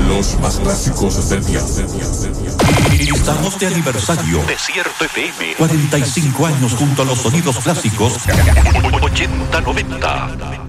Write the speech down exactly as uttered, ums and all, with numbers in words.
Los más clásicos del día. Estamos de aniversario. Desierto F M. cuarenta y cinco años junto a los sonidos clásicos. ochenta noventa.